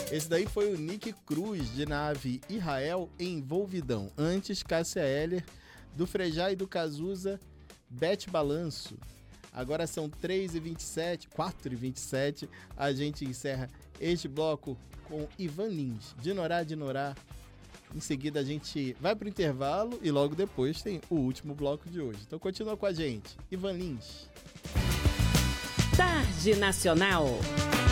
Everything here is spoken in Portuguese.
Esse daí foi o Nick Cruz, de Nave Israel, Envolvidão. Antes, Cássia Eller, do Frejá e do Cazuza, Bete Balanço. Agora são 4h27, a gente encerra este bloco com Ivan Lins, de Norá. Em seguida a gente vai pro intervalo e logo depois tem o último bloco de hoje. Então continua com a gente, Ivan Lins. Tarde Nacional.